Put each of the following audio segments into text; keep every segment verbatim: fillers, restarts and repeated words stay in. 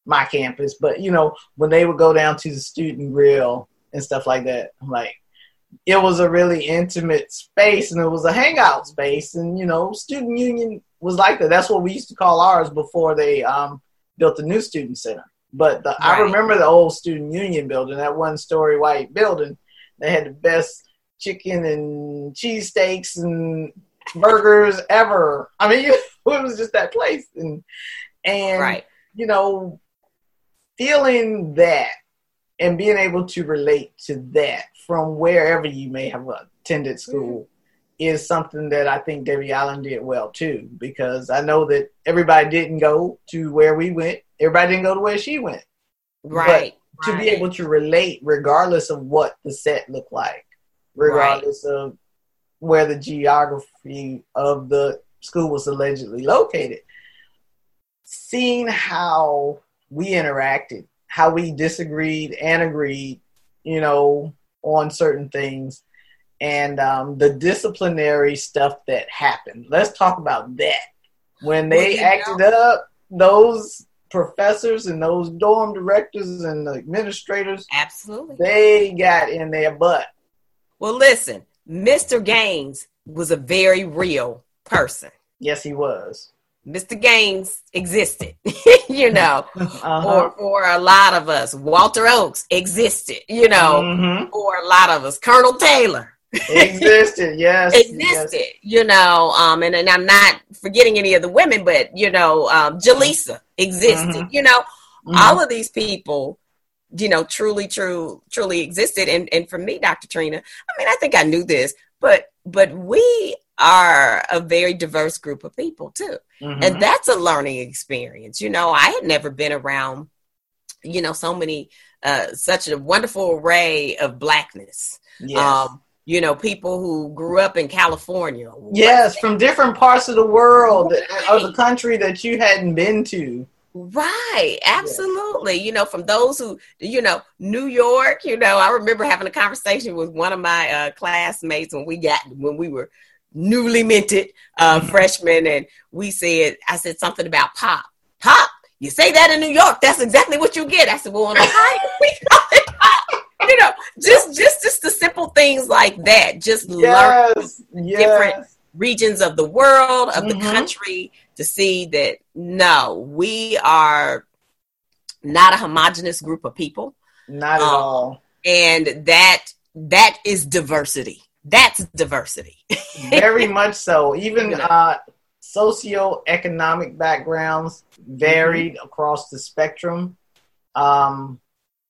my campus, but you know, when they would go down to the student grill and stuff like that, I'm like, it was a really intimate space and it was a hangout space. And, you know, student union was like that. That's what we used to call ours before they um, built the new student center. But the, right. I remember the old student union building, that one story white building. They had the best chicken and cheesesteaks and burgers ever. I mean, it was just that place. And, and right. you know, feeling that and being able to relate to that from wherever you may have attended school mm-hmm. is something that I think Debbie Allen did well too, because I know that everybody didn't go to where we went. Everybody didn't go to where she went. Right. But to right. be able to relate regardless of what the set looked like, regardless right. of where the geography of the school was allegedly located, seeing how we interacted, how we disagreed and agreed, you know, on certain things, and um, the disciplinary stuff that happened. Let's talk about that. When they well, acted know. up, those professors and those dorm directors and the administrators, absolutely, they got in their butt. Well, listen, Mister Gaines was a very real person. Yes, he was. Mister Gaines existed, you know, uh-huh. or for a lot of us. Walter Oakes existed, you know, mm-hmm. for a lot of us. Colonel Taylor existed, yes. existed, yes. you know, um, and, and I'm not forgetting any of the women, but, you know, um, Jaleesa existed, mm-hmm. you know, mm-hmm. all of these people, you know, truly, true, truly existed. And, and for me, Doctor Trina, I mean, I think I knew this, but, but we are a very diverse group of people too. Mm-hmm. And that's a learning experience. You know, I had never been around, you know, so many, uh, such a wonderful array of Blackness. Yes. Um, you know, people who grew up in California. Yes, from different parts of the world right. or the country that you hadn't been to. Right. Absolutely. Yes. You know, from those who, you know, New York, you know, I remember having a conversation with one of my uh, classmates when we got, when we were newly minted uh, mm-hmm. freshmen. And we said, I said something about pop. Pop, you say that in New York, that's exactly what you get. I said, well, in Ohio, we call it pop. You know, just, just, just the simple things like that. Just yes. learn yes. different regions of the world, of mm-hmm. the country, to see that, no, we are not a homogenous group of people. Not at um, all. And that, that is diversity. That's diversity. Very much so. Even uh, socioeconomic backgrounds varied mm-hmm. across the spectrum. Um,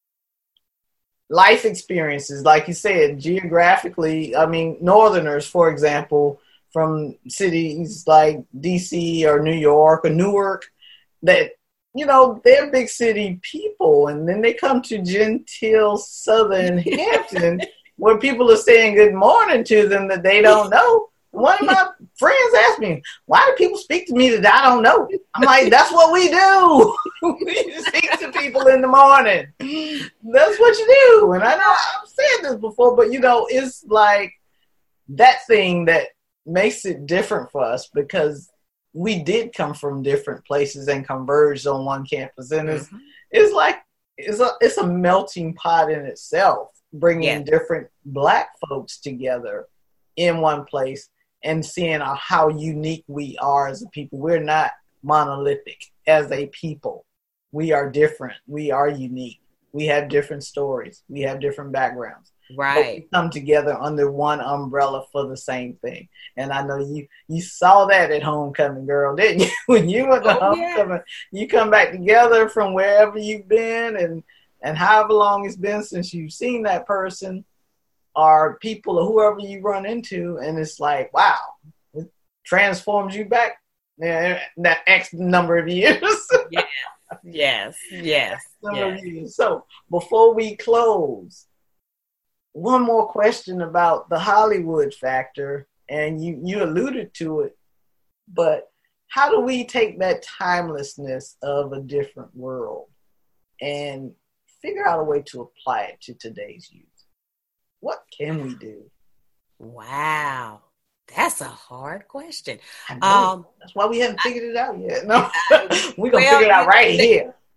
life experiences, like you said, geographically, I mean, Northerners, for example, from cities like D C or New York or Newark, that, you know, they're big city people. And then they come to genteel Southern Hampton where people are saying good morning to them that they don't know. One of my friends asked me, why do people speak to me that I don't know? I'm like, that's what we do. We speak to people in the morning. That's what you do. And I know I've said this before, but, you know, it's like that thing that makes it different for us because we did come from different places and converged on one campus. And it's, mm-hmm. it's like, it's a, it's a melting pot in itself, bringing yeah. different Black folks together in one place and seeing how unique we are as a people. We're not monolithic as a people. We are different. We are unique. We have different stories. We have different backgrounds. Right. But we come together under one umbrella for the same thing. And I know you you saw that at homecoming, girl, didn't you? When you went to oh, homecoming, yeah. you come back together from wherever you've been and, and however long it's been since you've seen that person or people or whoever you run into. And it's like, wow, it transforms you back yeah, that X number of years. Yes, yes, yes. yes. Years. So before we close, one more question about the Hollywood factor, and you, you alluded to it, but how do we take that timelessness of a different world and figure out a way to apply it to today's youth? What can we do? Wow. That's a hard question. Um, That's why we haven't figured it out yet. No, we're going to well, figure it out right the, here.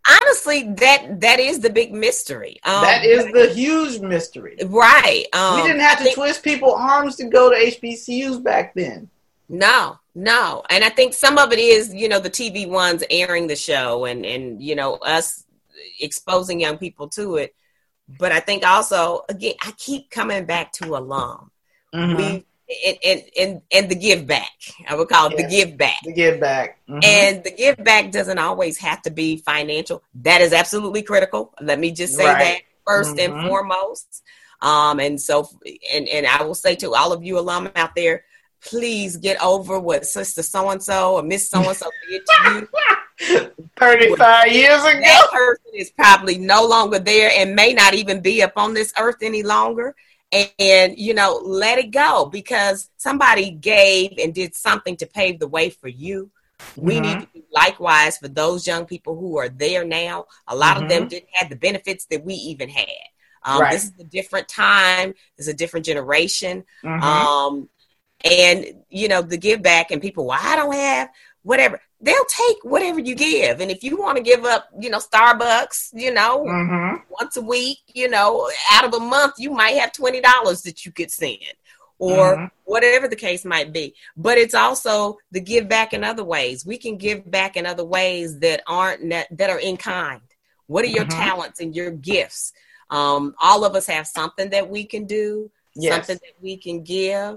honestly, that that is the big mystery. Um, that is the huge mystery. Right. Um, we didn't have to think, twist people's arms to go to H B C Us back then. No, no. And I think some of it is, you know, the T V ones airing the show and, and, you know, us exposing young people to it. But I think also, again, I keep coming back to alum. Mm-hmm. We and, and, and, and the give back. I would call it yes. the give back. The give back. Mm-hmm. And the give back doesn't always have to be financial. That is absolutely critical. Let me just say right. that first mm-hmm. and foremost. Um, and so, and, and I will say to all of you alum out there, please get over what Sister So-and-so or Miss So-and-so did to you. thirty-five years ago. That person is probably no longer there and may not even be up on this earth any longer. And, and, you know, let it go because somebody gave and did something to pave the way for you. We mm-hmm. need to do likewise for those young people who are there now. A lot mm-hmm. of them didn't have the benefits that we even had. Um, right. This is a different time. This is a different generation. Mm-hmm. Um, And, you know, the give back and people, well, I don't have whatever. They'll take whatever you give. And if you want to give up, you know, Starbucks, you know, mm-hmm. once a week, you know, out of a month, you might have twenty dollars that you could send or mm-hmm. whatever the case might be. But it's also the give back in other ways. We can give back in other ways that aren't net, that are in kind. What are your mm-hmm. talents and your gifts? Um, all of us have something that we can do, yes. something that we can give.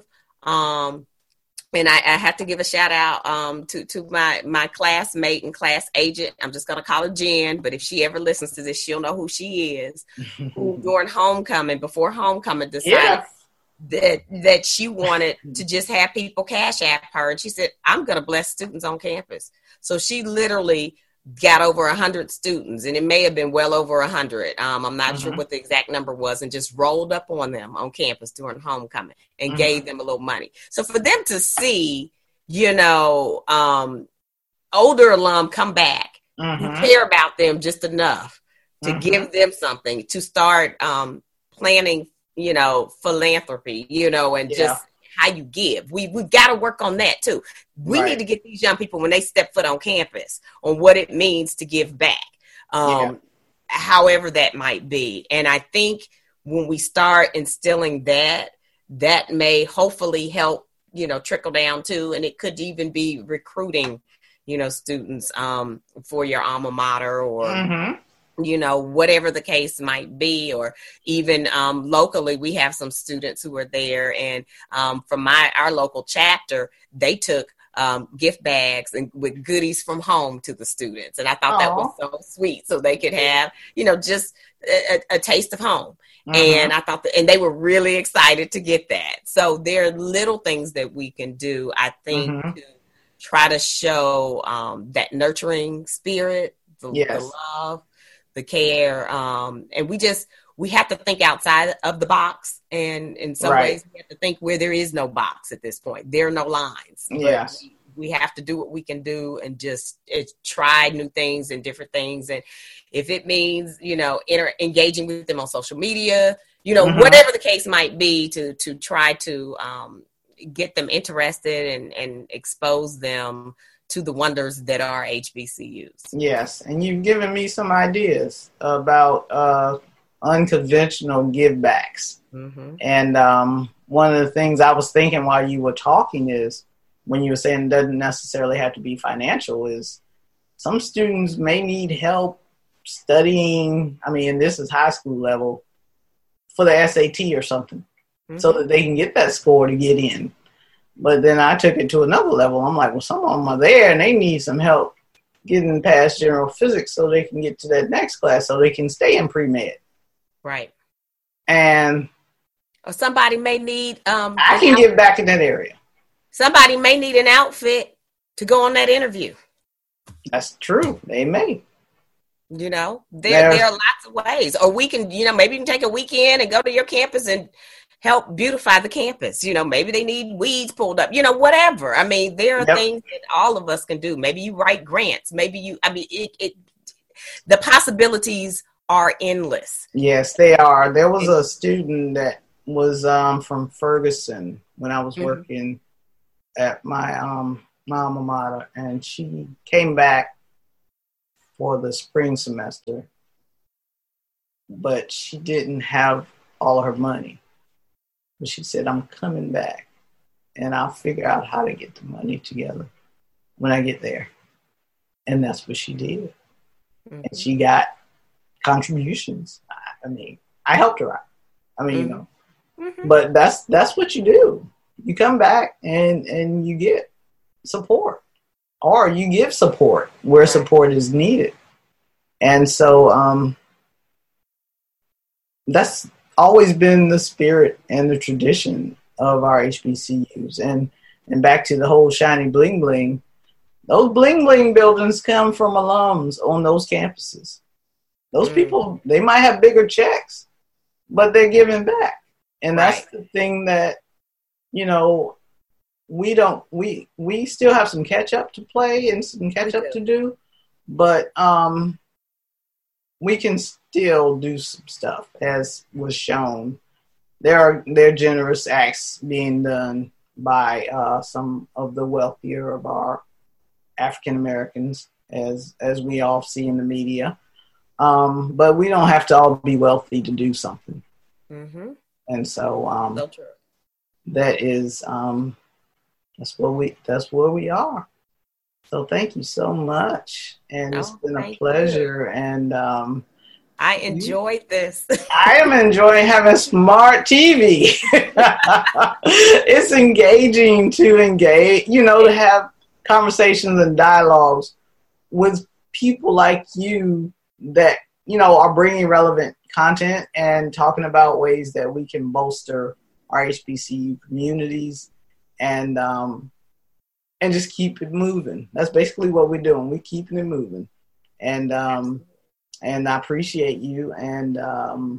Um, and I, I have to give a shout out um, to, to my, my classmate and class agent. I'm just going to call her Jen, but if she ever listens to this, she'll know who she is. Who during homecoming, before homecoming, decided yeah. that that she wanted to just have people cash app her. And she said, I'm going to bless students on campus. So she literally got over a hundred students, and it may have been well over a hundred. Um, I'm not mm-hmm. sure what the exact number was, and just rolled up on them on campus during homecoming and mm-hmm. gave them a little money. So for them to see, you know, um, older alum come back, mm-hmm. you care about them just enough to mm-hmm. give them something to start um, planning, you know, philanthropy, you know, and yeah. just how you give. We, we've got to work on that too. We right. need to get these young people when they step foot on campus on what it means to give back, um, yeah. however that might be. And I think when we start instilling that, that may hopefully help, you know, trickle down too. And it could even be recruiting, you know, students um, for your alma mater or, mm-hmm. you know, whatever the case might be, or even um, locally, we have some students who are there. And um, from my our local chapter, they took um, gift bags and with goodies from home to the students. And I thought Aww. That was so sweet. So they could have, you know, just a, a taste of home. Mm-hmm. And I thought that, and they were really excited to get that. So there are little things that we can do, I think, mm-hmm. to try to show um, that nurturing spirit, the, yes. the love, the care, um, and we just, we have to think outside of the box. And in some right. ways, we have to think where there is no box at this point. There are no lines. Yes. We, we have to do what we can do and just it, try new things and different things. And if it means, you know, inter- engaging with them on social media, you know, mm-hmm. whatever the case might be, to to try to um, get them interested and, and expose them to the wonders that are H B C Us. Yes, and you've given me some ideas about uh, unconventional givebacks. Mm-hmm. And um, one of the things I was thinking while you were talking is, when you were saying it doesn't necessarily have to be financial, is some students may need help studying, I mean, and this is high school level, for the S A T or something, mm-hmm. so that they can get that score to get in. But then I took it to another level. I'm like, well, some of them are there and they need some help getting past general physics so they can get to that next class so they can stay in pre-med. Right. And or somebody may need... Um, I can get back in that area. Somebody may need an outfit to go on that interview. That's true. They may. You know, there, there are lots of ways. Or we can, you know, maybe you can take a weekend and go to your campus and help beautify the campus. You know, maybe they need weeds pulled up, you know, whatever. I mean, there are yep. things that all of us can do. Maybe you write grants. Maybe you, I mean, it, it the possibilities are endless. Yes, they are. There was a student that was um, from Ferguson when I was mm-hmm. working at my um, my alma mater, and she came back for the spring semester, but she didn't have all of her money. But she said, I'm coming back and I'll figure out how to get the money together when I get there. And that's what she did. Mm-hmm. And she got contributions. I mean, I helped her out. I mean, mm-hmm. you know, mm-hmm. but that's that's what you do. You come back and, and you get support, or you give support where support is needed. And so um, that's always been the spirit and the tradition of our H B C Us. And and back to the whole shiny bling bling, those bling bling buildings come from alums on those campuses. Those mm. people, they might have bigger checks, but they're giving back. And that's right. the thing that, you know, we don't, we, we still have some catch up to play and some catch up to do, but um, we can still do some stuff, as was shown. There are, there are generous acts being done by uh, some of the wealthier of our African Americans, as as we all see in the media. Um, but we don't have to all be wealthy to do something. Mm-hmm. And so um, so true. that is um, that's where we that's where we are. So thank you so much, and it's oh, been a pleasure. You. And um, I enjoyed you, this. I am enjoying having smart T V. It's engaging to engage, you know, to have conversations and dialogues with people like you that, you know, are bringing relevant content and talking about ways that we can bolster our H B C U communities and um, and just keep it moving. That's basically what we're doing. We're keeping it moving. And um, and I appreciate you. And um,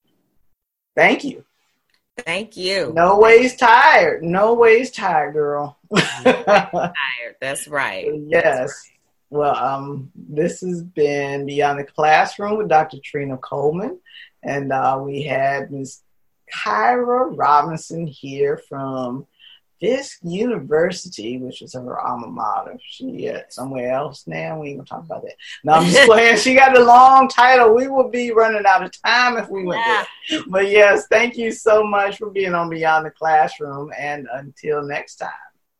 thank you. Thank you. No ways tired. No ways tired, girl. Tired. That's right. Yes. That's right. Well, um, this has been Beyond the Classroom with Doctor Trina Coleman. And uh, we had Miz Kyra Robinson here from Fisk University, which is her alma mater. She at somewhere else now. We ain't gonna talk about that. No, I'm just playing. She got a long title. We would be running out of time if we went yeah. there. But yes, thank you so much for being on Beyond the Classroom. And until next time.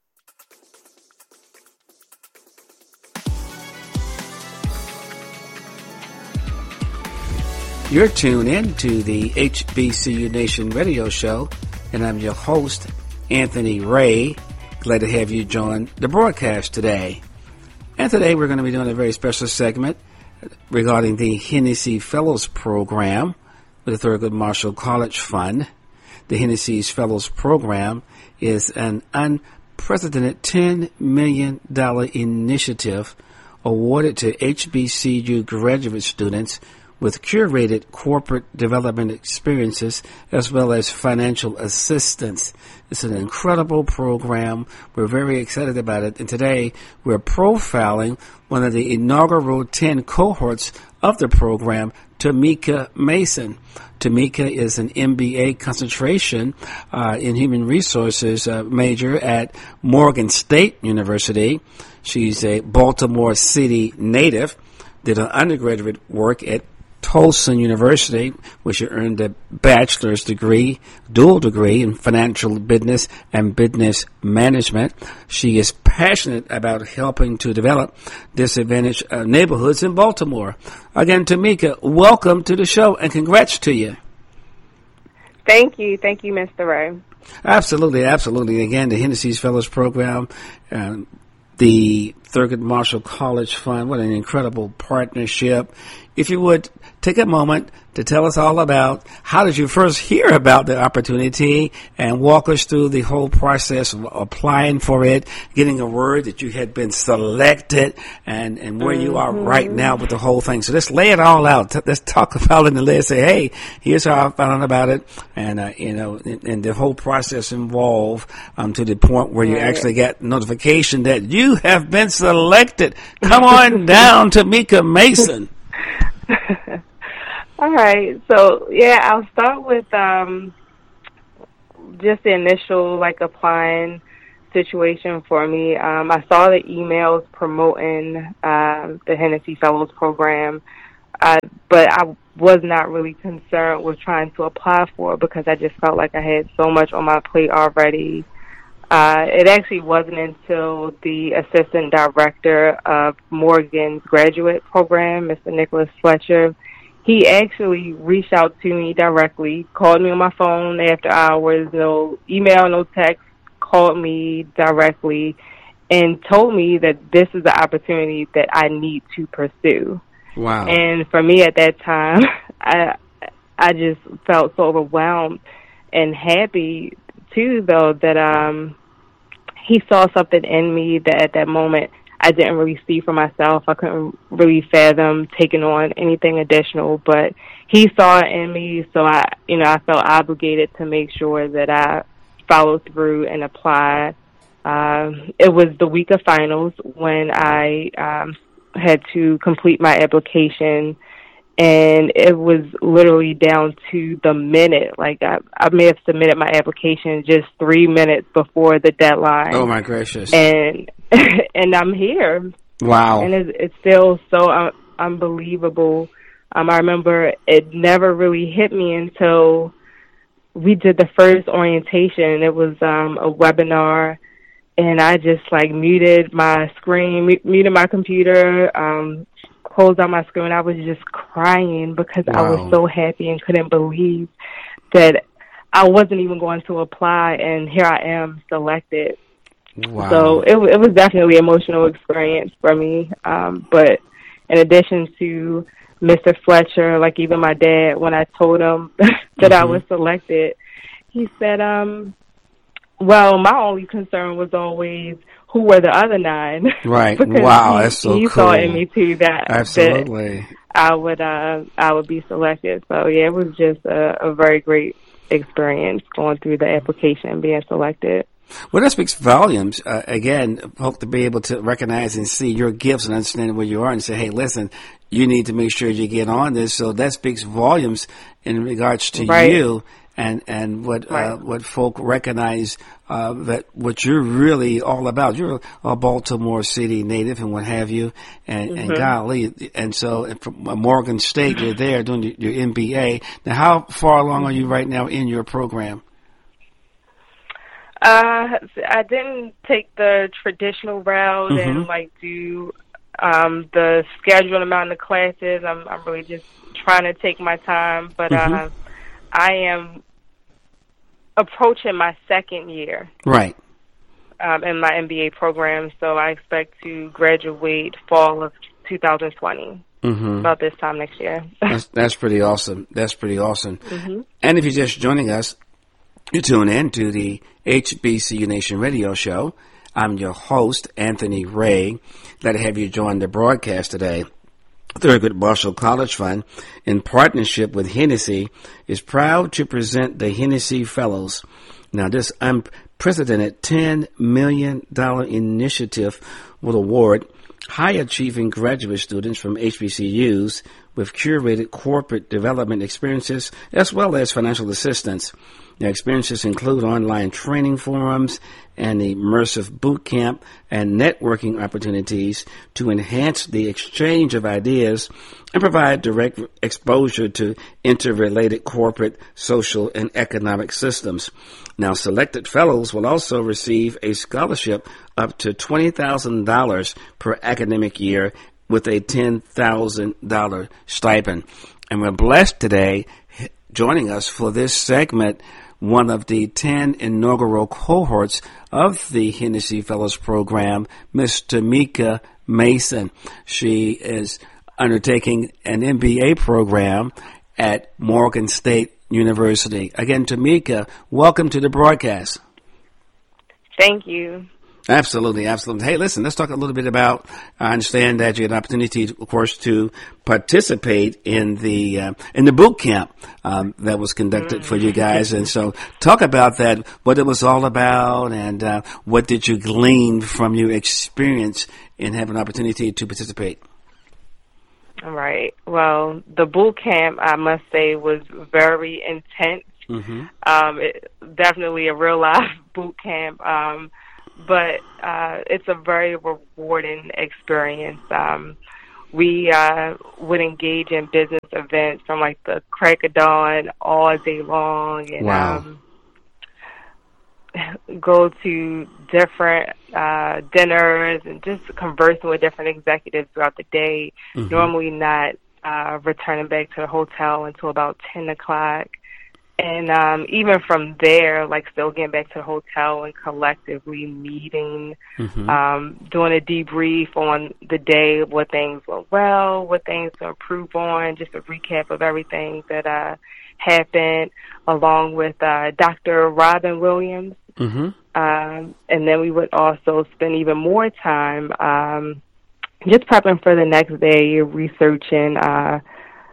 You're tuned in to the H B C U Nation radio show, and I'm your host, Anthony Ray. Glad to have you join the broadcast today. And today we're going to be doing a very special segment regarding the Hennessy Fellows Program with the Thurgood Marshall College Fund. The Hennessy's Fellows Program is an unprecedented ten million dollars initiative awarded to H B C U graduate students with curated corporate development experiences as well as financial assistance. It's an incredible program. We're very excited about it. And today we're profiling one of the inaugural ten cohorts of the program, Tamika Mason. Tamika is an M B A concentration uh, in human resources uh, major at Morgan State University. She's a Baltimore City native, did an undergraduate work at Towson University, where she earned a bachelor's degree, dual degree in financial business and business management. She is passionate about helping to develop disadvantaged uh, neighborhoods in Baltimore. Again, Tamika, welcome to the show and congrats to you. Thank you. Thank you, Mister Ray. Absolutely, absolutely. Again, the Hennessy's Fellows Program, uh, the Thurgood Marshall College Fund, what an incredible partnership. If you would take a moment to tell us all about how did you first hear about the opportunity and walk us through the whole process of applying for it, getting a word that you had been selected, and, and where mm-hmm. you are right now with the whole thing. So let's lay it all out. Let's talk about it and let's say, hey, here's how I found out about it, and uh, you know, and, and the whole process involved um, to the point where you right. actually got notification that you have been selected. Come on down to Tamika Mason. All right. So, yeah, I'll start with um, just the initial, like, applying. situation for me. Um, I saw the emails promoting uh, the Hennessy Fellows Program, uh, but I was not really concerned with trying to apply for it because I just felt like I had so much on my plate already. Uh, it actually wasn't until the assistant director of Morgan's graduate program, Mister Nicholas Fletcher, he actually reached out to me directly, called me on my phone after hours, no email, no text, called me directly and told me that this is the opportunity that I need to pursue. Wow. And for me at that time, I I just felt so overwhelmed and happy too, though, that um he saw something in me that at that moment I didn't really see for myself. I couldn't really fathom taking on anything additional, but he saw it in me, so I, you know, I felt obligated to make sure that I followed through and applied. Um, it was the week of finals when I um, had to complete my application, and it was literally down to the minute. Like I, I may have submitted my application just three minutes before the deadline. Oh my gracious! And and I'm here. Wow! And it's, it's still so uh, unbelievable. Um, I remember it never really hit me until we did the first orientation. It was um, a webinar, and I just like muted my screen, muted my computer. Um, closed out my screen. I was just crying because wow. I was so happy and couldn't believe that I wasn't even going to apply, and here I am selected. Wow. So it, it was definitely an emotional experience for me. Um, but in addition to Mister Fletcher, like even my dad, when I told him that mm-hmm. I was selected, he said, um, well, my only concern was always who were the other nine. Right. Wow, he, that's so he cool. He saw in me too that, Absolutely. that I would uh, I would be selected. So yeah, it was just a, a very great experience going through the application and being selected. Well, that speaks volumes. Uh, again, hope to be able to recognize and see your gifts and understand where you are and say, hey, listen, you need to make sure you get on this. So that speaks volumes in regards to right. you and, and what, right. uh, what folk recognize, uh, that what you're really all about. You're a Baltimore City native and what have you. And, mm-hmm. and golly. And so from Morgan State, you're there doing your, your M B A. Now, how far along are you right now in your program? Uh, I didn't take the traditional route mm-hmm. and like do um, the scheduled amount of classes. I'm, I'm really just trying to take my time, but mm-hmm. uh, I am approaching my second year, right, um, in my M B A program. So I expect to graduate fall of two thousand twenty. Mm-hmm. About this time next year. that's, that's pretty awesome. That's pretty awesome. Mm-hmm. And if you're just joining us, you tune in to the H B C U Nation radio show. I'm your host, Anthony Ray. Glad to have you join the broadcast today. Thurgood Marshall College Fund, in partnership with Hennessy, is proud to present the Hennessy Fellows. Now, this unprecedented ten million dollars initiative will award high-achieving graduate students from H B C Us with curated corporate development experiences as well as financial assistance. Their experiences include online training forums and immersive boot camp and networking opportunities to enhance the exchange of ideas and provide direct exposure to interrelated corporate, social, and economic systems. Now, selected fellows will also receive a scholarship up to twenty thousand dollars per academic year with a ten thousand dollars stipend. And we're blessed today, joining us for this segment, one of the ten inaugural cohorts of the Hennessy Fellows Program, Miss Tamika Mason. She is undertaking an M B A program at Morgan State University. Again, Tamika, welcome to the broadcast. Thank you. Absolutely, absolutely. Hey, listen, let's talk a little bit about, I understand that you had an opportunity, of course, to participate in the uh, in the boot camp um, that was conducted mm. for you guys. And so talk about that, what it was all about, and uh, what did you glean from your experience in having an opportunity to participate? All right. Well, the boot camp, I must say, was very intense. Mm-hmm. Um, it, definitely a real life boot camp. Um, but uh, it's a very rewarding experience. Um, we uh, would engage in business events from like the crack of dawn all day long, and wow. um, go to different uh, dinners and just conversing with different executives throughout the day. Mm-hmm. Normally not uh, returning back to the hotel until about ten o'clock. And um, even from there, like still getting back to the hotel and collectively meeting, mm-hmm. um, doing a debrief on the day, what things went well, what things to improve on, just a recap of everything that uh, happened, along with uh, Doctor Robin Williams. Mm-hmm. Um, and then we would also spend even more time um, just prepping for the next day, researching uh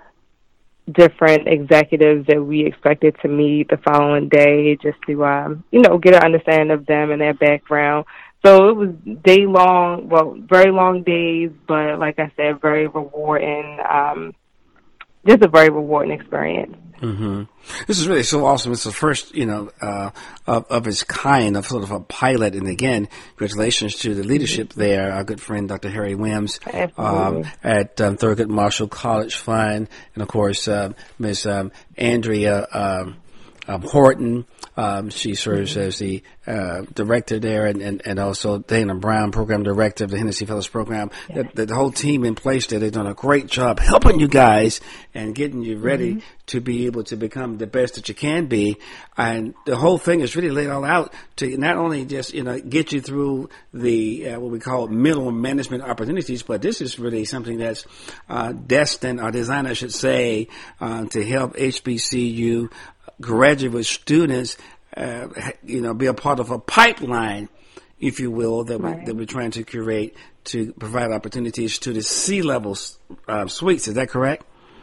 different executives that we expected to meet the following day, just to, um, you know, get an understanding of them and their background. So it was day long, well, very long days, but like I said, very rewarding, um, just a very rewarding experience. Mm-hmm. This is really so awesome. It's the first, you know, uh, of, of its kind, of sort of a pilot. And again, congratulations to the leadership there. Our good friend, Doctor Harry Wims, um, at um, Thurgood Marshall College Fund. And of course, uh, Miz Um, Andrea, um, Um, Horton, um, she serves mm-hmm. as the uh, director there, and, and, and also Dana Brown, program director of the Hennessy Fellows Program. Yeah. The, the whole team in place there, they've done a great job helping you guys and getting you ready mm-hmm. to be able to become the best that you can be. And the whole thing is really laid all out to not only just, you know, get you through the uh, what we call middle management opportunities, but this is really something that's uh, destined, or designed, I should say, uh, to help H B C U graduate students, uh, you know, be a part of a pipeline, if you will, that, right. we, that we're trying to curate to provide opportunities to the C-level uh, suites. Is that correct?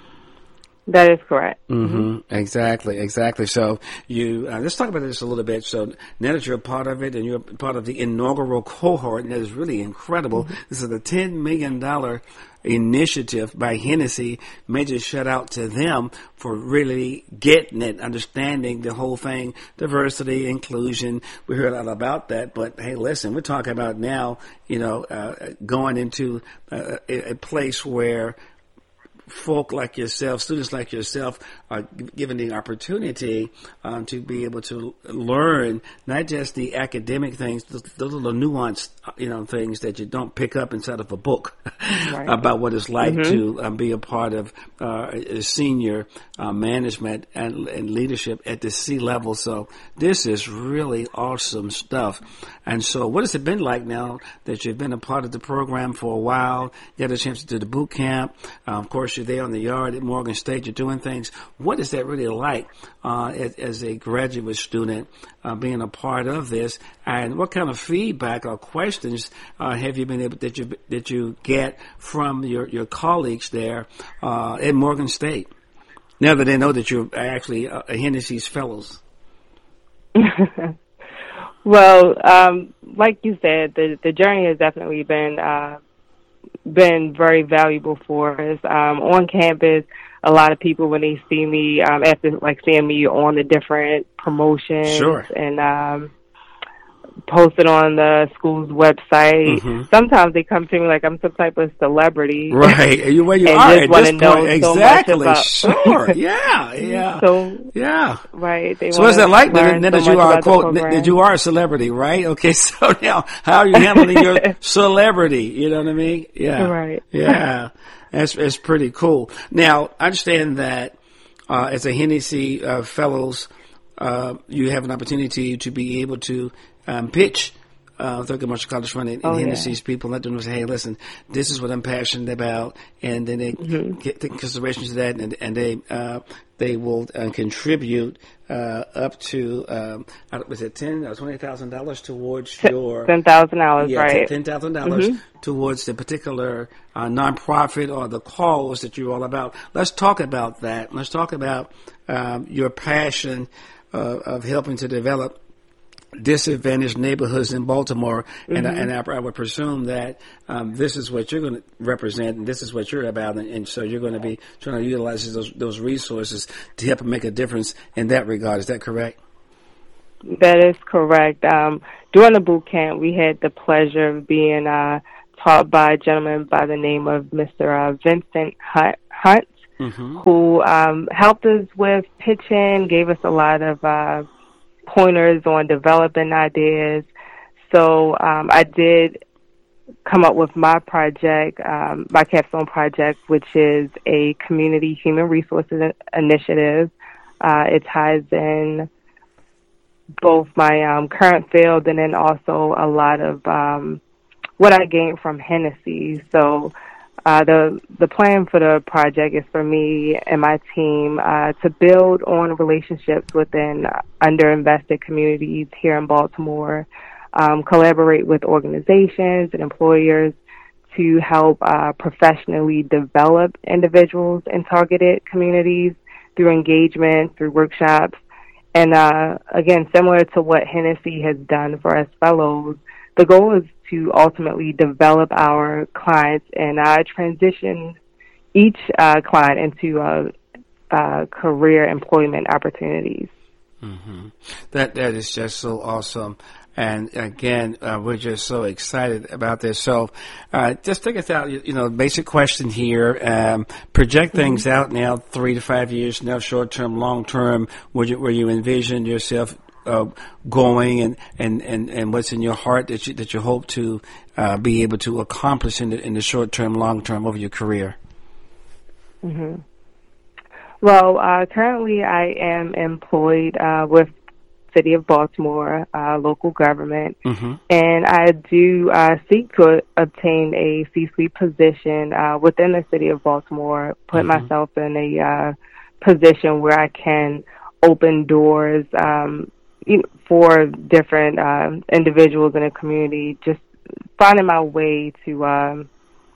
That is correct. Mm-hmm. Mm-hmm. Exactly, exactly. So you, uh, let's talk about this a little bit. So now that you're a part of it and you're a part of the inaugural cohort, and that is really incredible. Mm-hmm. This is a ten million dollars initiative by Hennessy. Major shout out to them for really getting it, understanding the whole thing, diversity, inclusion. We heard a lot about that, but hey, listen, we're talking about now, you know, uh, going into uh, a, a place where folk like yourself, students like yourself, are given the opportunity um, to be able to learn not just the academic things, those little nuanced, you know, things that you don't pick up inside of a book right. about what it's like mm-hmm. to um, be a part of uh, senior uh, management and, and leadership at the C level. So this is really awesome stuff. And so, what has it been like now that you've been a part of the program for a while? You had a chance to do the boot camp. Uh, of course, you're there on the yard at Morgan State. You're doing things. What is that really like uh, as, as a graduate student uh, being a part of this? And what kind of feedback or questions uh, have you been able that you that you get from your, your colleagues there uh, at Morgan State? Now that they know that you're actually uh, Hennessy's fellows. Well, um, like you said, the the journey has definitely been. Uh, been very valuable for us. Um, on campus, a lot of people, when they see me, um, after like seeing me on the different promotions sure. and um, posted on the school's website, mm-hmm. sometimes they come to me like I'm some type of celebrity. Right. You, well, you and are just at want this to know point. Exactly. So much about Sure. Yeah. Yeah. So, yeah. Right. They so what's that like then that, so that you are, quote, that you are a celebrity, right? Okay. So now, how are you handling your celebrity? You know what I mean? Yeah. Right. Yeah. That's, that's pretty cool. Now, I understand that uh, as a Hennessy uh, Fellows, uh, you have an opportunity to be able to um, pitch uh, Thurgood Marshall College Fund and, and oh, Hennessy's yeah. people, let them say, hey, listen, this is what I'm passionate about, and then they mm-hmm. get the consideration to that, and, and they uh, they will uh, contribute uh, up to um, was it ten or twenty thousand dollars towards your ten thousand dollars, yeah, right? Ten thousand mm-hmm. dollars towards the particular uh, nonprofit or the cause that you're all about. Let's talk about that. Let's talk about um, your passion uh, of helping to develop disadvantaged neighborhoods in Baltimore, mm-hmm. and, and I, I would presume that um, this is what you're going to represent, and this is what you're about, and, and so you're going to be trying to utilize those those resources to help make a difference in that regard. Is that correct? That is correct. Um, during the boot camp, we had the pleasure of being uh, taught by a gentleman by the name of Mister Uh, Vincent Hunt, Hunt mm-hmm. who um, helped us with pitching, gave us a lot of uh, pointers on developing ideas. So um, I did come up with my project, um, my capstone project, which is a community human resources initiative. Uh, it ties in both my um, current field and then also a lot of um, what I gained from Hennessy. So uh, the the plan for the project is for me and my team uh, to build on relationships within underinvested communities here in Baltimore, um, collaborate with organizations and employers to help uh, professionally develop individuals in targeted communities through engagement, through workshops. And uh, again, similar to what Hennessy has done for us fellows, the goal is to ultimately develop our clients and uh, transition each uh, client into uh, uh, career employment opportunities. Mm-hmm. That that is just so awesome. And again, uh, we're just so excited about this. So, uh, just take us out, you, you know, basic question here. Um, project things mm-hmm. out now, three to five years, now short term, long term, where you, where you envision yourself, uh, going and, and, and, and what's in your heart that you, that you hope to, uh, be able to accomplish in the, in the short term, long term over your career. Mm-hmm. Well, uh, currently I am employed, uh, with City of Baltimore, uh, local government, mm-hmm. and I do uh, seek to obtain a C-suite position uh, within the City of Baltimore, put mm-hmm. myself in a uh, position where I can open doors um, you know, for different uh, individuals in the community, just finding my way to um,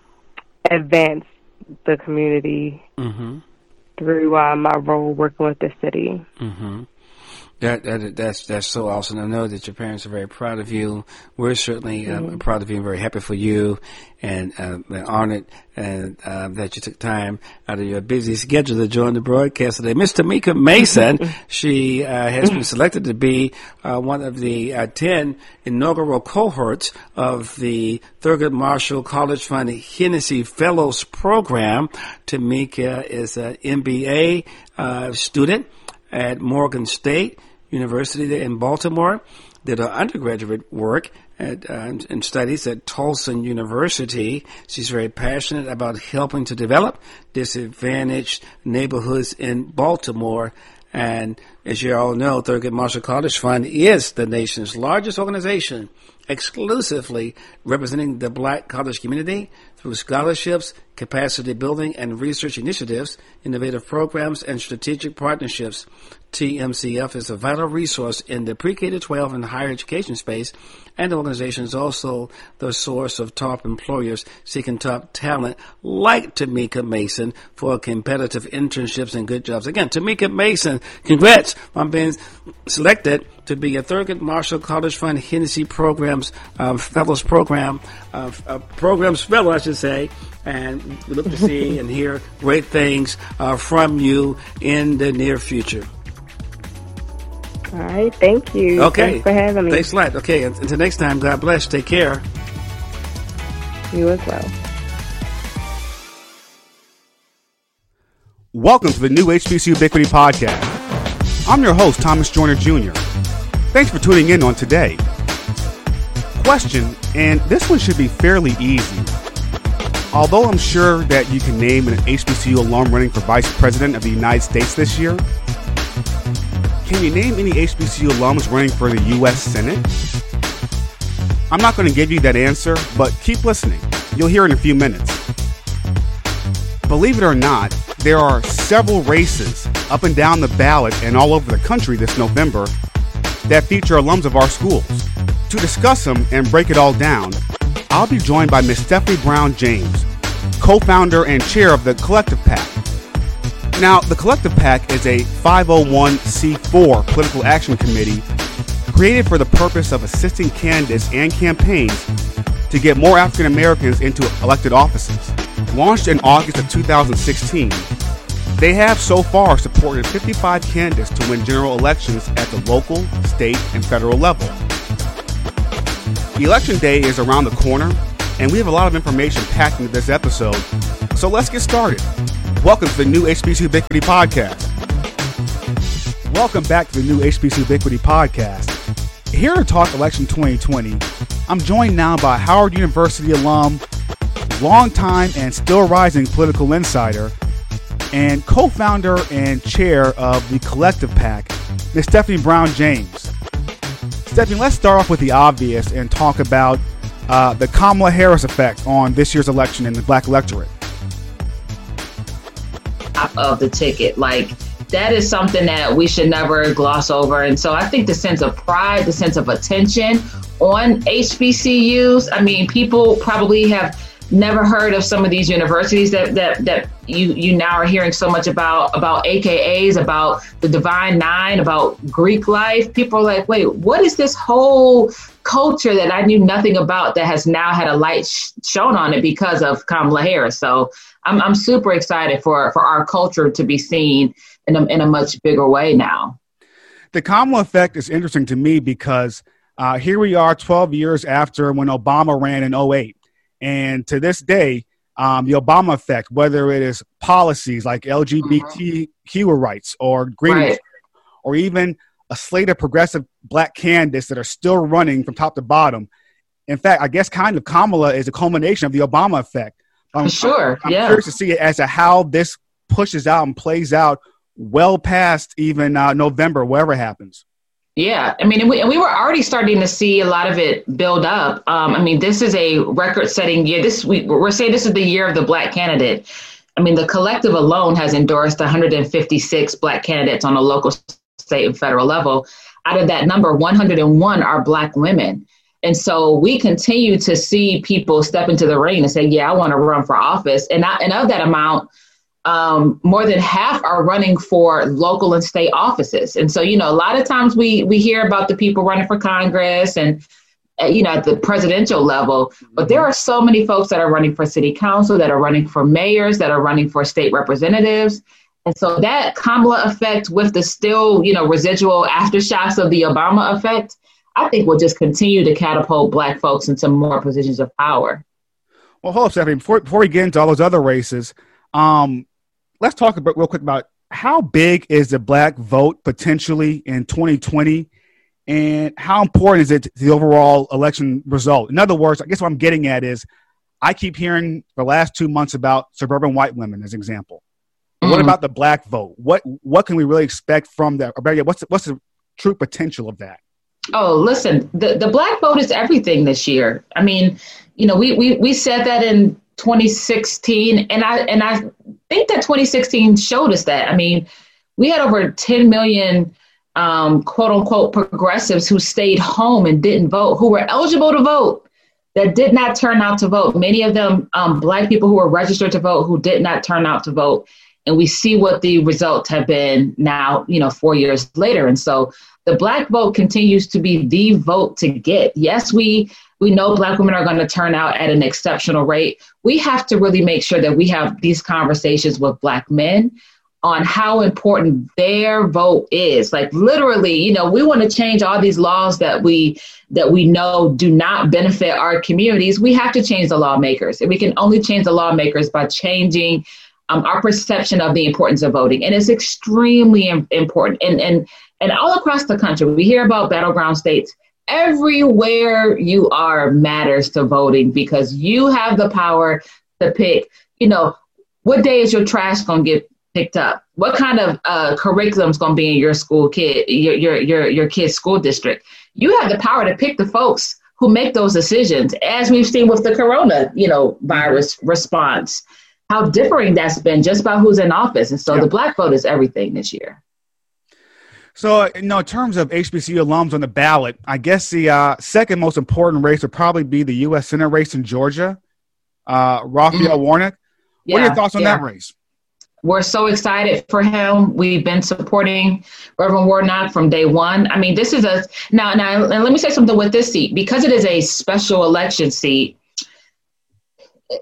advance the community mm-hmm. through uh, my role working with the city. Mm-hmm. That, that that's that's so awesome. I know that your parents are very proud of you. We're certainly mm-hmm. uh, proud of you and very happy for you, and uh, honored and uh, that you took time out of your busy schedule to join the broadcast today. Miss Tamika Mason, she uh, has been selected to be uh, one of the uh, ten inaugural cohorts of the Thurgood Marshall College Fund Hennessy Fellows Program. Tamika is an M B A uh, student at Morgan State University there in Baltimore, did her undergraduate work at, uh, and studies at Towson University. She's very passionate about helping to develop disadvantaged neighborhoods in Baltimore. And as you all know, Thurgood Marshall College Fund is the nation's largest organization exclusively representing the black college community through scholarships, capacity building, and research initiatives, innovative programs, and strategic partnerships. T M C F is a vital resource in the pre-K to twelve and higher education space, and the organization is also the source of top employers seeking top talent like Tamika Mason for competitive internships and good jobs. Again, Tamika Mason, congrats on being selected to be a Thurgood Marshall College Fund Hennessy Programs uh, Fellows Program, uh, uh, Programs Fellow, I should say, and we look to see and hear great things uh, from you in the near future. All right, thank you. Okay. Thanks for having me. Thanks a lot. Okay, until next time, God bless. Take care. You as well. Welcome to the new H B C Ubiquity Podcast. I'm your host, Thomas Joyner Junior Thanks for tuning in on today. Question, and this one should be fairly easy. Although I'm sure that you can name an H B C U alum running for Vice President of the United States this year, can you name any H B C U alums running for the U S Senate? I'm not going to give you that answer, but keep listening. You'll hear in a few minutes. Believe it or not, there are several races up and down the ballot and all over the country this November that feature alums of our schools. To discuss them and break it all down, I'll be joined by Miz Stephanie Brown James, co-founder and chair of the Collective PAC. Now, the Collective PAC is a five oh one c four political action committee created for the purpose of assisting candidates and campaigns to get more African Americans into elected offices. Launched in August of two thousand sixteen, They have so far supported fifty-five candidates to win general elections at the local, state, and federal level. Election day is around the corner, and we have a lot of information packed into this episode. So let's get started. Welcome to the new H B C Ubiquity Podcast. Welcome back to the new H B C Ubiquity Podcast. Here to talk election twenty twenty, I'm joined now by Howard University alum, longtime and still rising political insider, and co-founder and chair of the Collective PAC, Miz Stephanie Brown James. Stephanie, let's start off with the obvious and talk about uh, the Kamala Harris effect on this year's election in the black electorate. Of the ticket, like that is something that we should never gloss over. And so I think the sense of pride, the sense of attention on H B C Us, I mean, people probably have never heard of some of these universities that that that you you now are hearing so much about, about A K As, about the Divine Nine, about Greek life. People are like, wait, what is this whole culture that I knew nothing about that has now had a light sh- shown on it because of Kamala Harris? So I'm I'm super excited for, for our culture to be seen in a, in a much bigger way now. The Kamala effect is interesting to me because uh, here we are twelve years after when Obama ran in oh eight. And to this day, um, the Obama effect, whether it is policies like L G B T Q rights or green, right. or even a slate of progressive black candidates that are still running from top to bottom. In fact, I guess kind of Kamala is a culmination of the Obama effect. Um, sure, I'm, I'm yeah. curious to see it as to how this pushes out and plays out well past even uh, November, whatever happens. Yeah, I mean, and we, and we were already starting to see a lot of it build up. Um, I mean, this is a record-setting year. This we, we're saying this is the year of the black candidate. I mean, the collective alone has endorsed one hundred fifty-six black candidates on a local, state, and federal level. Out of that number, one hundred one are black women. And so we continue to see people step into the ring and say, yeah, I want to run for office. And, I, and of that amount, Um, more than half are running for local and state offices. And so, you know, a lot of times we we hear about the people running for Congress and, uh, you know, at the presidential level, but there are so many folks that are running for city council, that are running for mayors, that are running for state representatives. And so that Kamala effect with the still, you know, residual aftershocks of the Obama effect, I think will just continue to catapult black folks into more positions of power. Well, hold up, Stephanie, before, before we get into all those other races, um, let's talk about real quick about how big is the black vote potentially in twenty twenty, and how important is it to the overall election result? In other words, I guess what I'm getting at is I keep hearing the last two months about suburban white women as an example. Mm-hmm. What about the black vote? What what can we really expect from that? Or better yet, what's the, what's the true potential of that? Oh, listen, the, the black vote is everything this year. I mean, you know, we we we said that in twenty sixteen, and I and I think that twenty sixteen showed us that. I mean, we had over ten million um, quote unquote progressives who stayed home and didn't vote, who were eligible to vote, that did not turn out to vote. Many of them um, black people who were registered to vote who did not turn out to vote. And we see what the results have been now, you know, four years later. And so the black vote continues to be the vote to get. Yes, we we know black women are going to turn out at an exceptional rate. We have to really make sure that we have these conversations with black men on how important their vote is. Like literally, you know, we want to change all these laws that we that we know do not benefit our communities. We have to change the lawmakers, and we can only change the lawmakers by changing um, our perception of the importance of voting. And it's extremely im- important. And and and all across the country, we hear about battleground states. Everywhere you are matters to voting, because you have the power to pick, you know, what day is your trash going to get picked up? What kind of uh, curriculum is going to be in your school kid, your, your, your, your kid's school district? You have the power to pick the folks who make those decisions, as we've seen with the corona, you know, virus response, how differing that's been just about who's in office. And so yeah. The black vote is everything this year. So, you know, in terms of H B C U alums on the ballot, I guess the uh, second most important race would probably be the U S Senate race in Georgia, uh, Raphael mm-hmm. Warnock. Yeah, what are your thoughts on yeah. that race? We're so excited for him. We've been supporting Reverend Warnock from day one. I mean, this is a now, now, and let me say something with this seat, because it is a special election seat.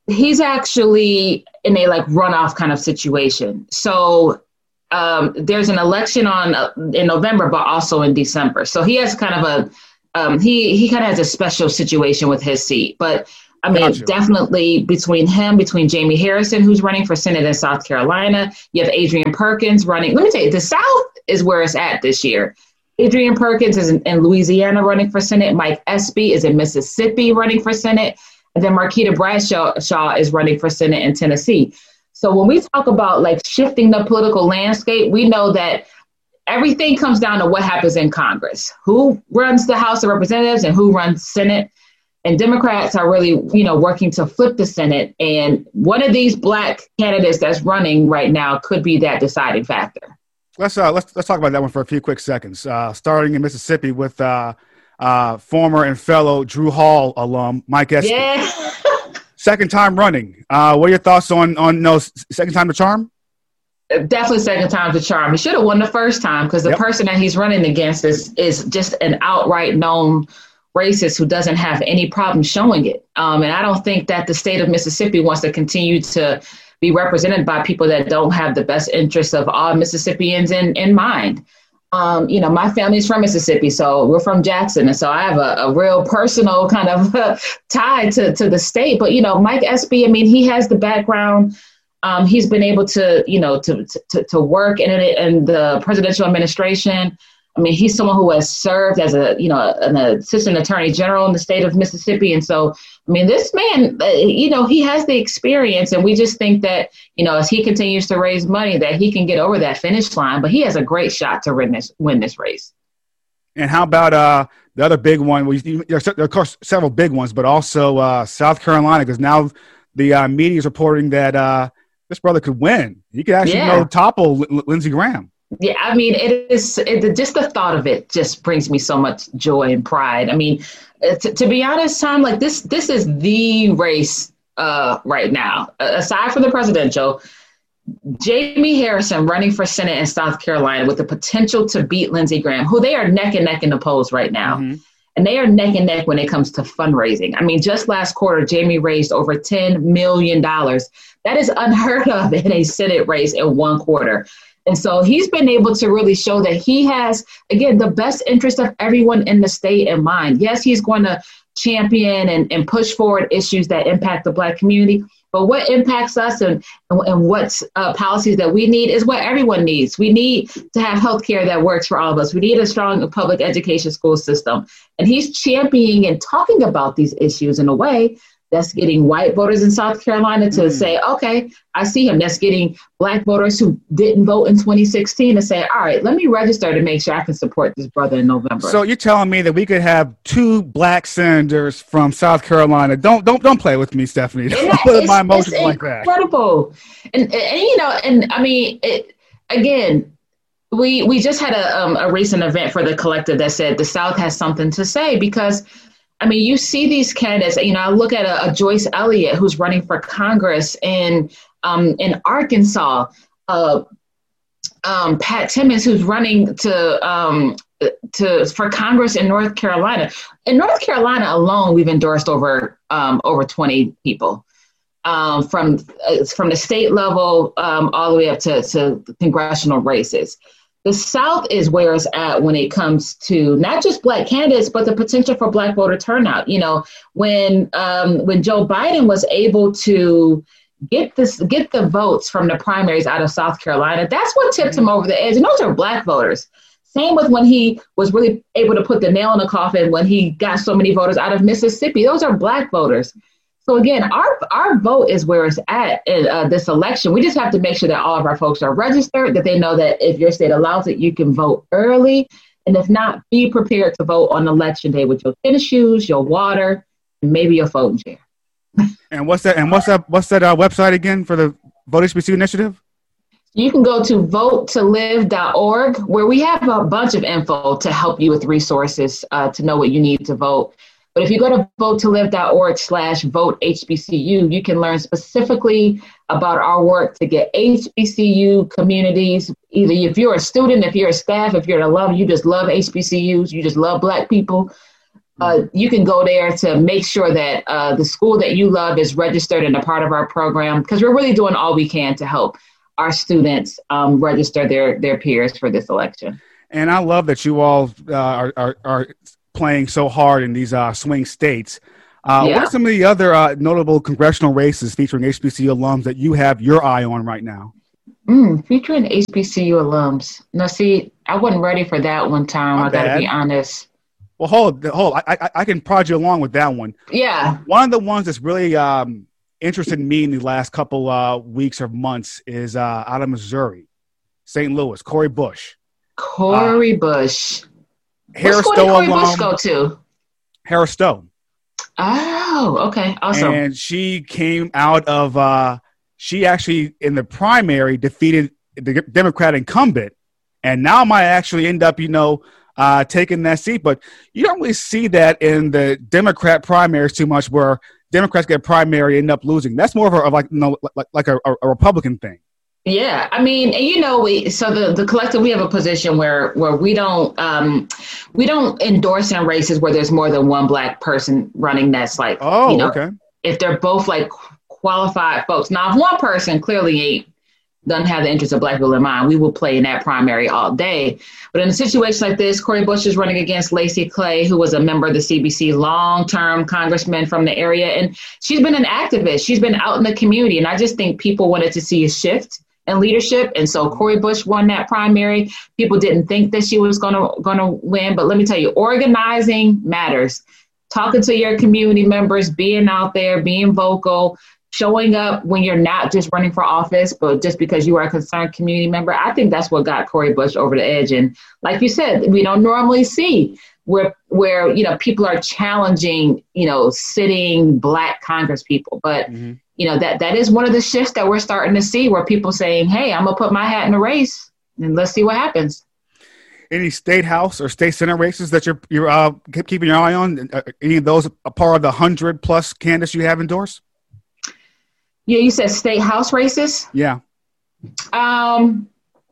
he's actually in a like runoff kind of situation. So um, there's an election on uh, in November, but also in December. So he has kind of a um, he he kind of has a special situation with his seat. But I mean, gotcha. Definitely between him, between Jamie Harrison, who's running for Senate in South Carolina, you have Adrian Perkins running. Let me tell you, the South is where it's at this year. Adrian Perkins is in, in Louisiana running for Senate. Mike Espy is in Mississippi running for Senate. And then Marquita Bradshaw Shaw is running for Senate in Tennessee. So when we talk about like shifting the political landscape, we know that everything comes down to what happens in Congress. Who runs the House of Representatives and who runs Senate? And Democrats are really, you know, working to flip the Senate. And one of these black candidates that's running right now could be that deciding factor. Let's uh, let's let's talk about that one for a few quick seconds. Uh, starting in Mississippi with uh, uh, former and fellow Drew Hall alum Mike Espy. Yeah. Second time running. Uh, what are your thoughts on on no second time the charm? Definitely second time the charm. He should have won the first time because the yep. person that he's running against is is just an outright known racist who doesn't have any problem showing it. Um, and I don't think that the state of Mississippi wants to continue to be represented by people that don't have the best interests of all Mississippians in, in mind. Um, you know, my family's from Mississippi, so we're from Jackson. And so I have a, a real personal kind of uh, tie to, to the state. But, you know, Mike Espy, I mean, he has the background. Um, he's been able to, you know, to to, to work in, in the presidential administration. I mean, he's someone who has served as a, you know, an assistant attorney general in the state of Mississippi. And so, I mean, this man, uh, you know, he has the experience, and we just think that, you know, as he continues to raise money, that he can get over that finish line. But he has a great shot to win this, win this race. And how about uh, the other big one? Well, you, there are, of course, several big ones, but also uh, South Carolina, because now the uh, media is reporting that uh, this brother could win. He could actually, yeah. you know, topple L- Lindsey Graham. Yeah, I mean, it is it, just the thought of it just brings me so much joy and pride. I mean, to, to be honest, Tom, like this, this is the race uh, right now. Uh, aside from the presidential, Jamie Harrison running for Senate in South Carolina with the potential to beat Lindsey Graham, who they are neck and neck in the polls right now. Mm-hmm. And they are neck and neck when it comes to fundraising. I mean, just last quarter, Jamie raised over ten million dollars. That is unheard of in a Senate race in one quarter. And so he's been able to really show that he has, again, the best interest of everyone in the state in mind. Yes, he's going to champion and, and push forward issues that impact the Black community. But what impacts us and, and, and what uh, policies that we need is what everyone needs. We need to have healthcare that works for all of us. We need a strong public education school system. And he's championing and talking about these issues in a way that's getting white voters in South Carolina to mm. say, okay, I see him. That's getting Black voters who didn't vote in twenty sixteen to say, all right, let me register to make sure I can support this brother in November. So you're telling me that we could have two Black senators from South Carolina. Don't don't don't play with me, Stephanie. Don't that, put my emotions like that. Incredible. And, and, and, you know, and I mean, it, again, we we just had a, um, a recent event for the collective that said the South has something to say because I mean, you see these candidates, you know, I look at a, a Joyce Elliott who's running for Congress in um, in Arkansas, uh, um, Pat Timmons who's running to um, to for Congress in North Carolina. In North Carolina alone, we've endorsed over um, over twenty people um, from uh, from the state level um, all the way up to, to congressional races. The South is where it's at when it comes to not just Black candidates, but the potential for Black voter turnout. You know, when um, when Joe Biden was able to get this, get the votes from the primaries out of South Carolina, that's what tipped him over the edge. And those are Black voters. Same with when he was really able to put the nail in the coffin when he got so many voters out of Mississippi. Those are Black voters. So again, our our vote is where it's at in uh, this election. We just have to make sure that all of our folks are registered, that they know that if your state allows it, you can vote early. And if not, be prepared to vote on election day with your tennis shoes, your water, and maybe your phone chair. And what's that? And what's that? What's that uh, website again for the Vote H B C U initiative? You can go to vote to live dot org, where we have a bunch of info to help you with resources uh, to know what you need to vote. But if you go to vote to live dot org slash vote H B C U, you can learn specifically about our work to get H B C U communities. Either if you're a student, if you're a staff, if you're an alum, you just love H B C Us, you just love Black people. Uh, you can go there to make sure that uh, the school that you love is registered and a part of our program, because we're really doing all we can to help our students um, register their their peers for this election. And I love that you all uh, are, are are playing so hard in these uh, swing states. Uh, Yeah. What are some of the other uh, notable congressional races featuring H B C U alums that you have your eye on right now? Mm, featuring H B C U alums. Now, see, I wasn't ready for that one time. Not I got to bad. be honest. Well, hold, hold. I, I, I can prod you along with that one. Yeah. One of the ones that's really um, interested me in the last couple uh, weeks or months is uh, out of Missouri, Saint Louis, Cori Bush. Corey uh, Bush. Harris What school Stowe did Corey alum, Bush go to? Harris Stowe. Oh, okay. Awesome. And she came out of, uh, she actually in the primary defeated the Democrat incumbent, and now might actually end up, you know, uh, taking that seat. But you don't really see that in the Democrat primaries too much, where Democrats get primary and end up losing. That's more of a of like, you know, like, like a, a Republican thing. Yeah, I mean, and you know, we so the, the collective, we have a position where where we don't um, we don't endorse in races where there's more than one black person running. That's like, oh, you know, okay. If they're both like qualified folks. Now, if one person clearly ain't doesn't have the interest of black people in mind, we will play in that primary all day. But in a situation like this, Cori Bush is running against Lacey Clay, who was a member of the C B C, long-term congressman from the area. And she's been an activist. She's been out in the community. And I just think people wanted to see a shift in leadership. And so Cori Bush won that primary. People didn't think that she was gonna gonna win. But let me tell you, organizing matters. Talking to your community members, being out there, being vocal, showing up when you're not just running for office, but just because you are a concerned community member. I think that's what got Cori Bush over the edge. And like you said, we don't normally see where, where, you know, people are challenging, you know, sitting black Congress people. But, mm-hmm. you know, that, that is one of the shifts that we're starting to see, where people saying, hey, I'm gonna put my hat in the race and let's see what happens. Any state house or state senate races that you're, you're uh, keeping your eye on? Any of those a part of the hundred plus candidates you have endorsed? Yeah, you said state house races? Yeah. Um,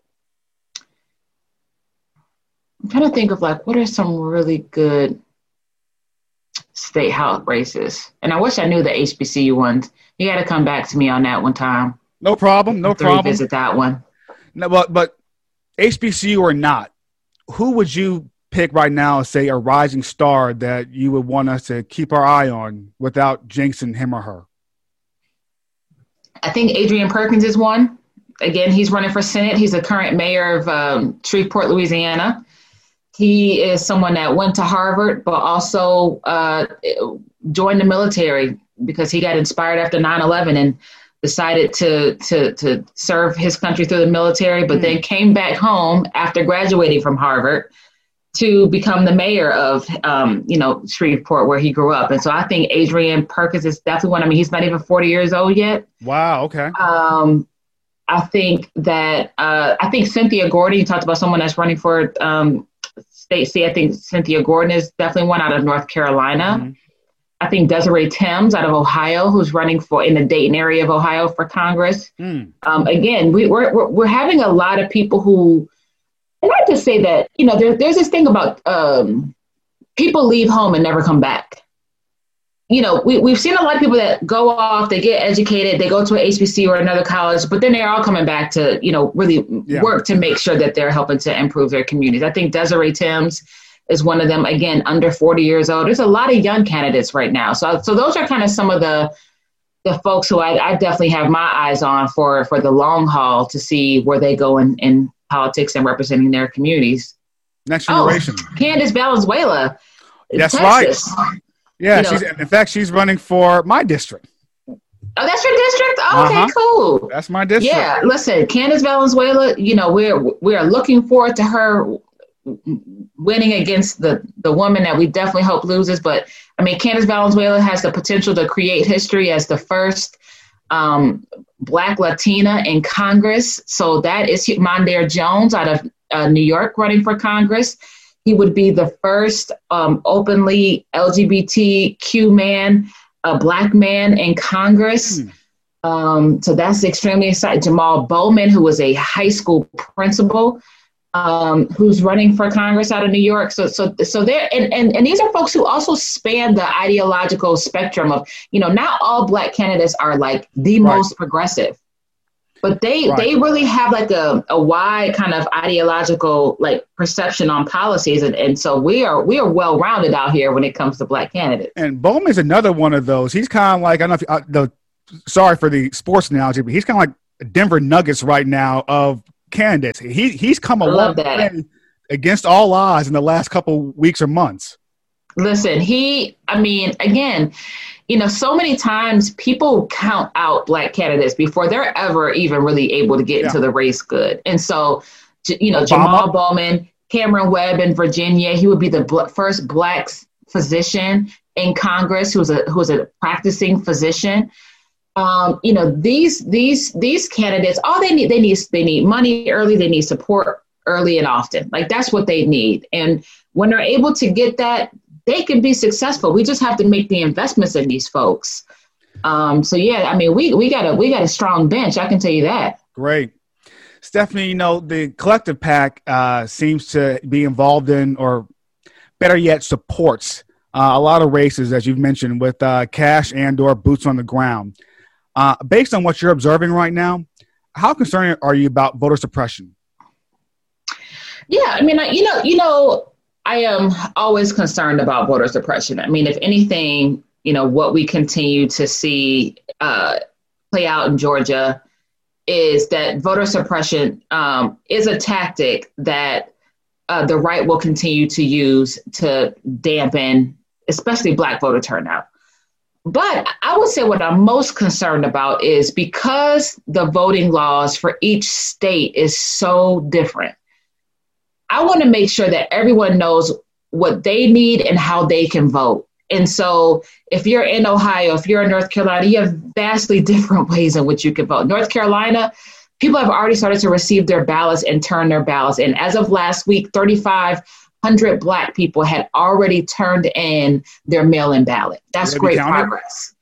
I'm trying to think of like, what are some really good state house races? And I wish I knew the H B C U ones. You got to come back to me on that one time. No problem. No problem. Revisit that one. No, but, but H B C U or not, who would you pick right now, say a rising star that you would want us to keep our eye on without jinxing him or her? I think Adrian Perkins is one. Again, he's running for Senate. He's the current mayor of um, Shreveport, Louisiana. He is someone that went to Harvard, but also uh, joined the military because he got inspired after nine eleven and decided to to to serve his country through the military, but mm. then came back home after graduating from Harvard to become the mayor of, um, you know, Shreveport, where he grew up. And so I think Adrian Perkins is definitely one. I mean, he's not even forty years old yet. Wow. Okay. Um, I think that, uh, I think Cynthia Gordon, you talked about someone that's running for um, state seat. I think Cynthia Gordon is definitely one out of North Carolina. Mm-hmm. I think Desiree Timms out of Ohio, who's running for in the Dayton area of Ohio for Congress. Mm. Um, again, we, we're, we're, we're having a lot of people who, and I just say that, you know, there, there's this thing about um, people leave home and never come back. You know, we, we've seen a lot of people that go off, they get educated, they go to an H B C U or another college, but then they're all coming back to, you know, really yeah. work to make sure that they're helping to improve their communities. I think Desiree Timms is one of them, again, under forty years old. There's a lot of young candidates right now. So so those are kind of some of the the folks who I, I definitely have my eyes on for, for the long haul to see where they go in, in politics and representing their communities. Next generation. Oh, Candace Valenzuela. That's Texas. right. Yeah, you she's know. in fact, she's running for my district. Oh, that's your district? Oh, okay, uh-huh. cool. That's my district. Yeah, listen, Candace Valenzuela, you know, we're we're looking forward to her winning against the, the woman that we definitely hope loses. But, I mean, Candace Valenzuela has the potential to create history as the first um, Black Latina in Congress. So that is Mondaire Jones out of uh, New York running for Congress. He would be the first um, openly L G B T Q man, a Black man in Congress. Mm. Um, so that's extremely exciting. Jamal Bowman, who was a high school principal, um, who's running for Congress out of New York. So, so, so there, and, and, and these are folks who also span the ideological spectrum of, you know, not all Black candidates are like the right. most progressive, but they, right. they really have like a, a wide kind of ideological like perception on policies. And, and so we are, we are well-rounded out here when it comes to Black candidates. And Bowman is another one of those. He's kind of like, I don't know if you, uh, the, sorry for the sports analogy, but he's kind of like Denver Nuggets right now of candidates. He he's come a long way against all odds in the last couple weeks or months. Listen, he, I mean, again, you know, so many times people count out Black candidates before they're ever even really able to get yeah. into the race good. And so, you know, Obama. Jamal Bowman, Cameron Webb in Virginia, he would be the bl- first Black physician in Congress who was a who was a practicing physician. Um, you know, these these these candidates, all they need, they need they need money early, they need support early and often. Like that's what they need. And when they're able to get that, they can be successful. We just have to make the investments in these folks. Um, so yeah, I mean, we we got a we got a strong bench. I can tell you that. Great, Stephanie. You know, the Collective PAC uh, seems to be involved in, or better yet, supports uh, a lot of races, as you've mentioned, with uh, cash and/or boots on the ground. Uh, based on what you're observing right now, how concerned are you about voter suppression? Yeah, I mean, you know, you know, I am always concerned about voter suppression. I mean, if anything, you know, what we continue to see uh, play out in Georgia is that voter suppression um, is a tactic that uh, the right will continue to use to dampen, especially Black voter turnout. But I would say what I'm most concerned about is because the voting laws for each state is so different. I want to make sure that everyone knows what they need and how they can vote. And so if you're in Ohio, if you're in North Carolina, you have vastly different ways in which you can vote. North Carolina, people have already started to receive their ballots and turn their ballots in. As of last week, thirty-five hundred Black people had already turned in their mail-in ballot. That's great progress.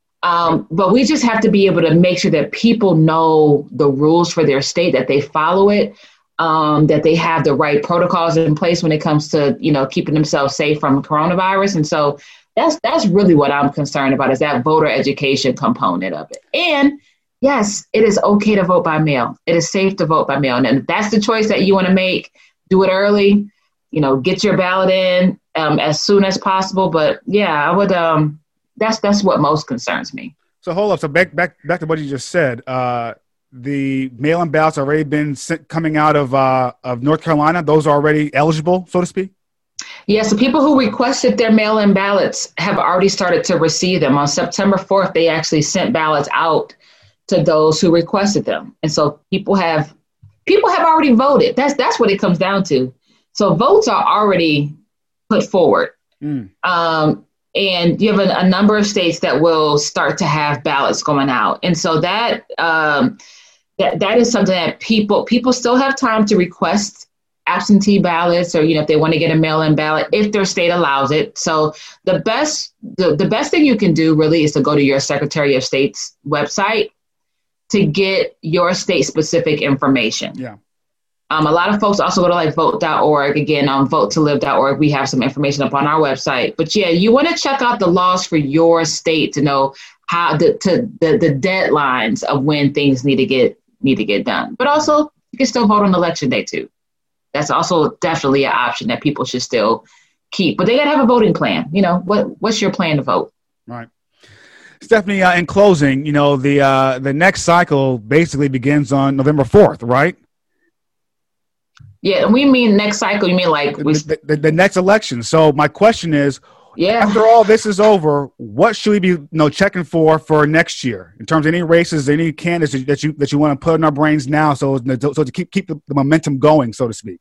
Um, but we just have to be able to make sure that people know the rules for their state, that they follow it, um, that they have the right protocols in place when it comes to, you know, keeping themselves safe from coronavirus. And so that's that's really what I'm concerned about, is that voter education component of it. And yes, it is okay to vote by mail. It is safe to vote by mail. And if that's the choice that you want to make, do it early. You know, get your ballot in um, as soon as possible. But yeah, I would. Um, that's that's what most concerns me. So hold up. So back back back to what you just said. Uh, the mail-in ballots already been sent, coming out of uh, of North Carolina. Those are already eligible, so to speak. Yeah. So people who requested their mail-in ballots have already started to receive them. On September fourth, they actually sent ballots out to those who requested them, and so people have people have already voted. That's that's what it comes down to. So votes are already put forward. Mm. Um, and you have a, a number of states that will start to have ballots going out. And so that um, that that is something that people people still have time to request absentee ballots, or, you know, if they want to get a mail-in ballot, if their state allows it. So the best the, the best thing you can do really is to go to your Secretary of State's website to get your state specific information. Yeah. Um, a lot of folks also go to like vote dot org. Again, on vote to live dot org, we have some information up on our website. But yeah, you want to check out the laws for your state to know how the to the, the deadlines of when things need to get need to get done. But also, you can still vote on election day too. That's also definitely an option that people should still keep. But they got to have a voting plan. You know, what what's your plan to vote? Right. Stephanie, uh, in closing, you know, the uh, the next cycle basically begins on November fourth, right? Yeah, and we mean next cycle, you mean like we the, the, the next election. So my question is, yeah, after all this is over, what should we be you know checking for for next year in terms of any races, any candidates that you that you want to put in our brains now, so so to keep keep the, the momentum going, so to speak.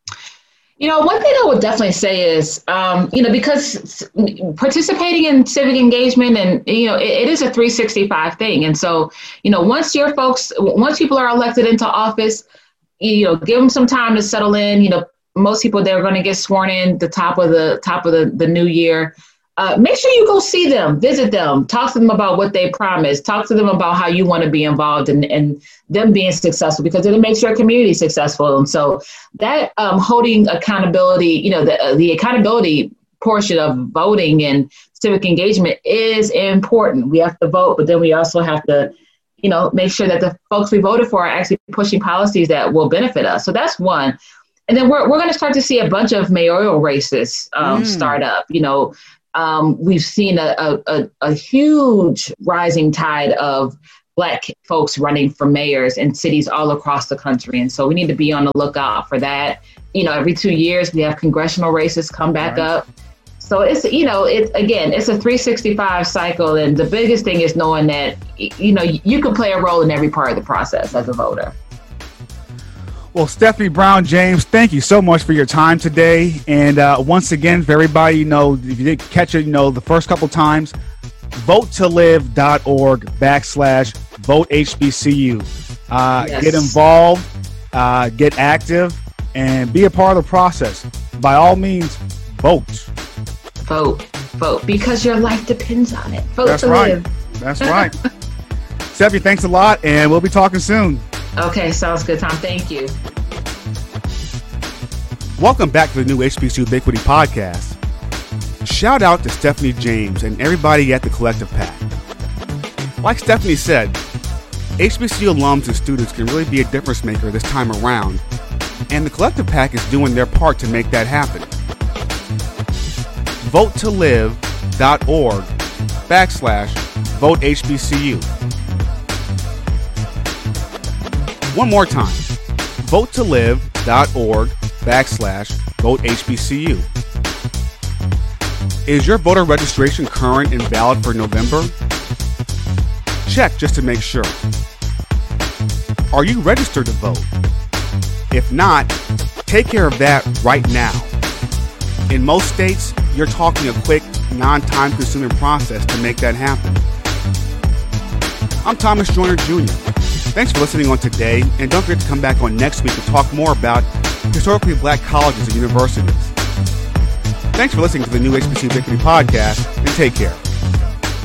You know, one thing I would definitely say is, um, you know, because participating in civic engagement and, you know, it, it is a three sixty-five thing. And so, you know, once your folks, once people are elected into office, you know, give them some time to settle in. You know, most people, they're going to get sworn in the top of the top of the, the new year. Uh, make sure you go see them, visit them, talk to them about what they promised, talk to them about how you want to be involved in, in them being successful, because it makes your community successful. And so that um, holding accountability, you know, the, uh, the accountability portion of voting and civic engagement is important. We have to vote, but then we also have to, you know, make sure that the folks we voted for are actually pushing policies that will benefit us. So that's one. And then we're, we're going to start to see a bunch of mayoral races um, mm. start up, you know. Um, we've seen a, a, a huge rising tide of Black folks running for mayors in cities all across the country. And so we need to be on the lookout for that. You know, every two years we have congressional races come back right. up. So it's, you know, it again, it's a three sixty-five cycle. And the biggest thing is knowing that, you know, you can play a role in every part of the process as a voter. Well, Stephanie Brown James, thank you so much for your time today. And uh, once again, for everybody, you know, if you didn't catch it, you know, the first couple times, vote to live dot org backslash vote H B C U. Uh, yes. Get involved, uh, get active, and be a part of the process. By all means, vote. Vote, vote, because your life depends on it. Vote That's to right. live. That's right. Stephanie, thanks a lot, and we'll be talking soon. Okay, sounds good, Tom. Thank you. Welcome back to the new H B C U Ubiquity podcast. Shout out to Stephanie James and everybody at the Collective PAC. Like Stephanie said, H B C U alums and students can really be a difference maker this time around, and the Collective PAC is doing their part to make that happen. vote to live dot org backslash vote H B C U. One more time, vote to live dot org backslash vote H B C U. Is your voter registration current and valid for November? Check just to make sure. Are you registered to vote? If not, take care of that right now. In most states, you're talking a quick, non-time consuming process to make that happen. I'm Thomas Joyner Junior Thanks for listening on today, and don't forget to come back on next week to talk more about historically Black colleges and universities. Thanks for listening to the new H B C U Ubiquity podcast, and take care.